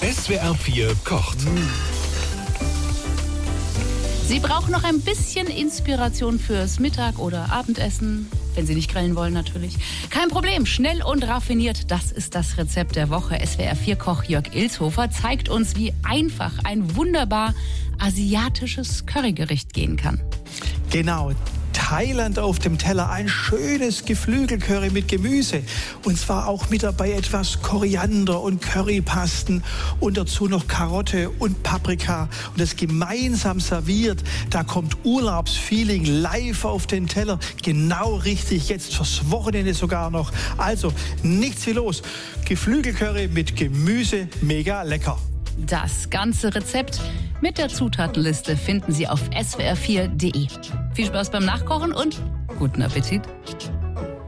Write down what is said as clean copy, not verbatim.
SWR 4 kocht. Sie brauchen noch ein bisschen Inspiration fürs Mittag- oder Abendessen, wenn Sie nicht grillen wollen natürlich. Kein Problem, schnell und raffiniert, das ist das Rezept der Woche. SWR4-Koch Jörg Ilshofer zeigt uns, wie einfach ein wunderbar asiatisches Currygericht gehen kann. Genau. Thailand auf dem Teller, ein schönes Geflügelcurry mit Gemüse. Und zwar auch mit dabei etwas Koriander und Currypasten und dazu noch Karotte und Paprika. Und das gemeinsam serviert, da kommt Urlaubsfeeling live auf den Teller. Genau richtig, jetzt fürs Wochenende sogar noch. Also nichts wie los. Geflügelcurry mit Gemüse, mega lecker. Das ganze Rezept mit der Zutatenliste finden Sie auf swr4.de. Viel Spaß beim Nachkochen und guten Appetit!